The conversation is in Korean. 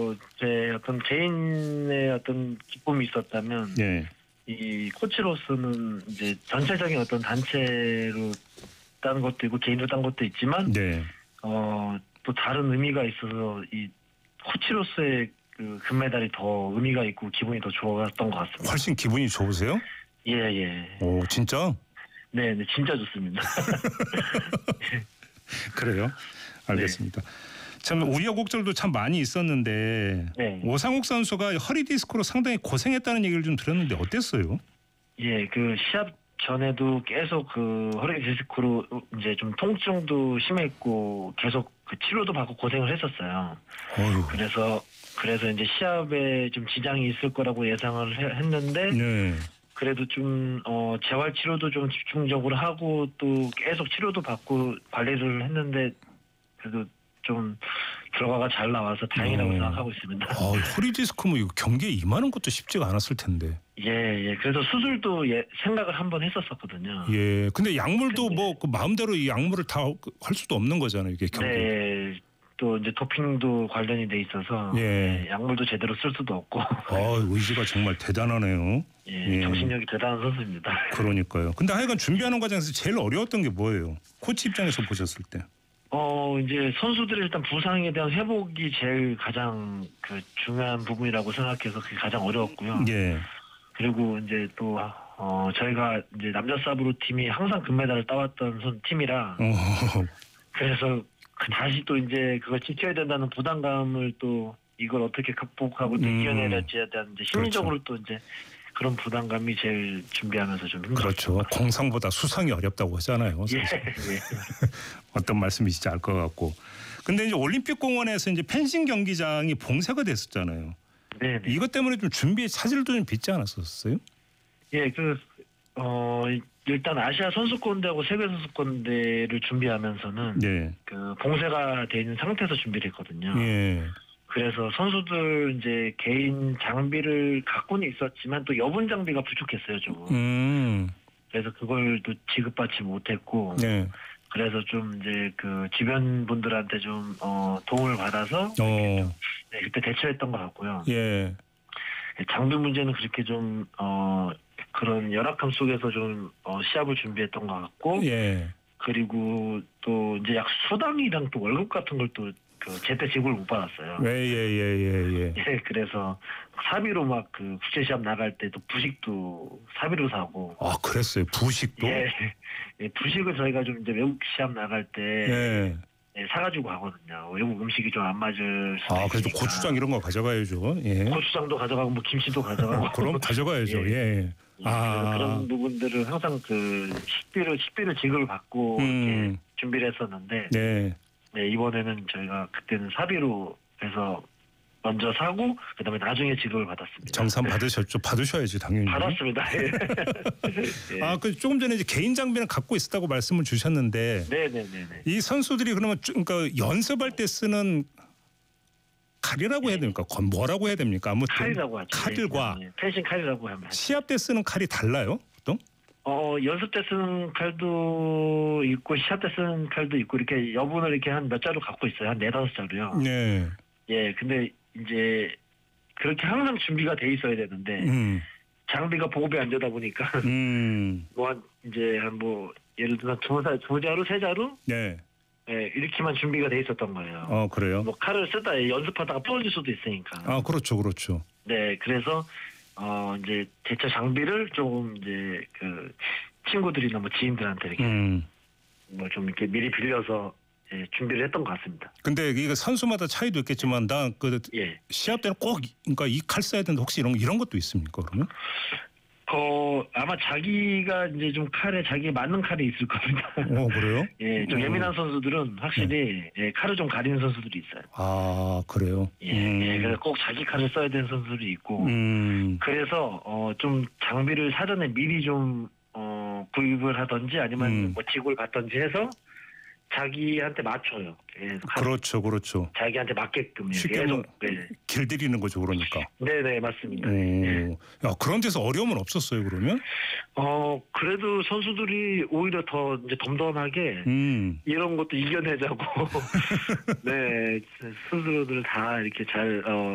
제 어떤 개인의 어떤 기쁨이 있었다면 예. 이 코치로서는 이제 전체적인 어떤 단체로 딴 것도 있고 개인으로 딴 것도 있지만 네. 또 다른 의미가 있어서 이 코치로서의 그 금메달이 더 의미가 있고 기분이 더 좋았던 것 같습니다. 훨씬 기분이 좋으세요? 예. 오, 진짜? 네, 진짜 좋습니다. 그래요? 알겠습니다. 참 우여곡절도 참 많이 있었는데 네. 오상욱 선수가 허리 디스크로 상당히 고생했다는 얘기를 좀 들었는데 어땠어요? 예, 그 시합 전에도 계속 그 허리 디스크로 이제 좀 통증도 심했고 계속 그 치료도 받고 고생을 했었어요. 어휴. 그래서 이제 시합에 좀 지장이 있을 거라고 예상을 했는데 네. 그래도 좀 재활 치료도 좀 집중적으로 하고 또 계속 치료도 받고 관리를 했는데 그래도 좀 결과가 잘 나와서 다행이라고 생각하고 있습니다. 허리 디스크면 이거 경기에 임하는 것도 쉽지가 않았을 텐데. 예. 그래서 수술도 생각을 한번 했었거든요. 예. 근데 약물도 근데, 뭐 그 마음대로 이 약물을 다 할 수도 없는 거잖아요, 이게 경기. 네. 또 이제 도핑도 관련이 돼 있어서 예. 약물도 제대로 쓸 수도 없고. 의지가 정말 대단하네요. 예. 정신력이 대단한 선수입니다. 그러니까요. 근데 하여간 준비하는 과정에서 제일 어려웠던 게 뭐예요? 코치 입장에서 보셨을 때. 이제 선수들이 일단 부상에 대한 회복이 제일 가장 그 중요한 부분이라고 생각해서 그게 가장 어려웠고요. 예. 그리고 이제 또 저희가 이제 남자 사브로 팀이 항상 금메달을 따왔던 팀이라 그래서 다시 또 이제 그걸 지켜야 된다는 부담감을 또 이걸 어떻게 극복하고 또 이겨내야 될지에 대한 이제 심리적으로 또 이제 그런 부담감이 제일 준비하면서 좀 힘들었어요. 그렇죠. 공상보다 수상이 어렵다고 하잖아요. 예. 어떤 말씀이신지 알 것 같고. 근데 이제 올림픽 공원에서 이제 펜싱 경기장이 봉쇄가 됐었잖아요. 네. 이것 때문에 좀 준비에 차질도 좀 빚지 않았었어요? 예, 일단 아시아 선수권대하고 세계 선수권대를 준비하면서는 네. 그 봉쇄가 돼 있는 상태에서 준비를 했거든요. 예. 그래서 선수들 이제 개인 장비를 갖고는 있었지만 또 여분 장비가 부족했어요, 좀. 그래서 그걸 또 지급받지 못했고. 네. 그래서 좀 이제 그 주변 분들한테 좀 도움을 받아서 그때 대처했던 것 같고요. 예. 장비 문제는 그렇게 좀 그런 열악함 속에서 좀 시합을 준비했던 것 같고. 예. 그리고 또 이제 약 수당이랑 또 월급 같은 걸 또 그 제때 지급을 못 받았어요. 예. 예, 그래서 사비로 막 그 국제 시합 나갈 때 또 부식도 사비로 사고. 아, 그랬어요. 부식도? 예, 부식을 저희가 좀 이제 외국 시합 나갈 때 사가지고 가거든요. 외국 음식이 좀 안 맞을 수도 있으니까. 그래도 고추장 이런 거 가져가야죠. 예. 고추장도 가져가고 뭐 김치도 가져가고. 그럼 가져가야죠. 예. 그런 부분들을 항상 그 식비를 지급을 받고 이렇게 준비를 했었는데. 네, 이번에는 저희가 그때는 사비로 해서 먼저 사고 그다음에 나중에 지급을 받았습니다. 정산 받으셨죠? 받으셔야지 당연히. 받았습니다. 예. 그 조금 전에 이제 개인 장비는 갖고 있었다고 말씀을 주셨는데. 네네네. 이 선수들이 그러면 그러니까 연습할 때 쓰는 칼이라고 해야 됩니까? 뭐라고 해야 됩니까? 아무튼 칼이라고 하죠. 칼들과 펜싱 칼이라고 하면 시합 때 쓰는 칼이 달라요? 보통? 연습 때 쓰는 칼도 있고 시합 때 쓰는 칼도 있고 이렇게 여분을 이렇게 한 몇 자루 갖고 있어요. 한 4-5자루요. 네. 예, 근데 이제 그렇게 항상 준비가 돼 있어야 되는데 장비가 보급이 안 되다 보니까 예를 들어 두 자루, 세 자루? 네. 예, 이렇게만 준비가 돼 있었던 거예요. 그래요? 뭐 칼을 쓰다 연습하다가 부러질 수도 있으니까. 그렇죠. 네, 그래서 이제 대처 장비를 조금 이제 그 친구들이나 뭐 지인들한테 이렇게 뭐 좀 이렇게 미리 빌려서 준비를 했던 것 같습니다. 근데 이게 선수마다 차이도 있겠지만 시합 때는 꼭 그러니까 이 칼 써야 되는데 혹시 이런 것도 있습니까? 그러면? 아마 자기가 이제 좀 자기에 맞는 칼이 있을 겁니다. 그래요? 예, 좀 예민한 선수들은 확실히 칼을 좀 가리는 선수들이 있어요. 아, 그래요? 그래서 꼭 자기 칼을 써야 되는 선수들이 있고, 그래서 좀 장비를 사전에 미리 좀 구입을 하든지 아니면 뭐 지구를 받든지 해서 자기한테 맞춰요. 그렇죠. 자기한테 맞게끔 쉽게 길들이는 거죠, 그러니까. 네네, 맞습니다. 야, 그런 데서 어려움은 없었어요, 그러면? 그래도 선수들이 오히려 더 이제 덤덤하게 이런 것도 이겨내자고 네, 스스로들 다 이렇게 잘